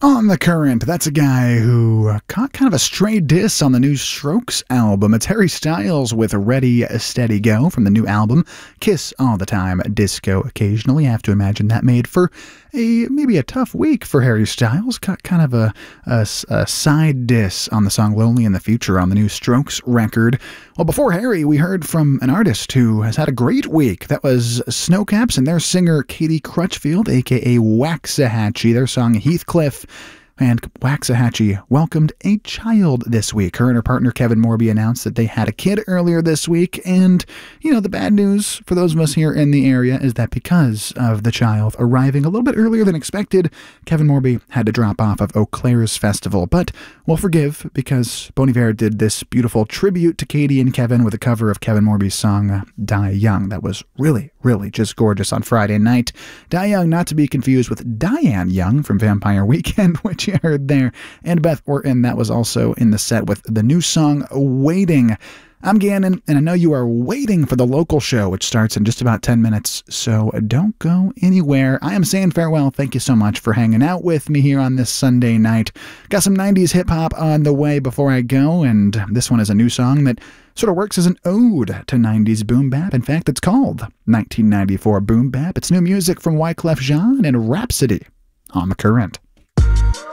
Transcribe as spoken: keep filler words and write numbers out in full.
On the Current, that's a guy who uh, caught kind of a stray diss on the new Strokes album. It's Harry Styles with Ready, Steady, Go from the new album. Kiss all the time, disco occasionally. I have to imagine that made for a maybe a tough week for Harry Styles. Got kind of a, a, a side diss on the song Lonely in the Future on the new Strokes record. Well, before Harry, we heard from an artist who has had a great week. That was Snowcaps and their singer Katie Crutchfield, a k a. Waxahachie, their song Heathcliff. And Waxahachie welcomed a child this week. Her and her partner Kevin Morby announced that they had a kid earlier this week. And, you know, the bad news for those of us here in the area is that because of the child arriving a little bit earlier than expected, Kevin Morby had to drop off of Eau Claire's festival. But we'll forgive because Bon Iver did this beautiful tribute to Katie and Kevin with a cover of Kevin Morby's song uh, Die Young. That was really, really just gorgeous on Friday night. Die Young, not to be confused with Diane Young from Vampire Weekend, which you heard there, and Beth Orton, that was also in the set with the new song Waiting. I'm Gannon, and I know you are waiting for the local show, which starts in just about ten minutes, so don't go anywhere. I am saying farewell. Thank you so much for hanging out with me here on this Sunday night. Got some nineties hip-hop on the way before I go, and this one is a new song that sort of works as an ode to nineties boom bap. In fact, it's called nineteen ninety-four Boom Bap. It's new music from Wyclef Jean and Rhapsody on The Current.